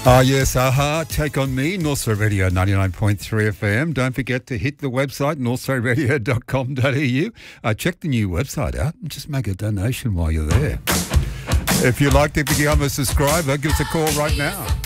Yes, Aha, Take On Me, Northside Radio 99.3 FM. Don't forget to hit the website, northsideradio.com.au. Check the new website out and just make a donation while you're there. If you'd like to become a subscriber, give us a call right now.